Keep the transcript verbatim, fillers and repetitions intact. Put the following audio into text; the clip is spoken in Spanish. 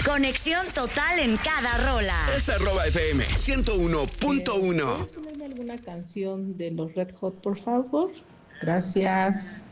Conexión total en cada rola. Es arroba F M ciento uno punto uno. ¿Puedes ponerme alguna canción de los Red Hot, por favor? Gracias.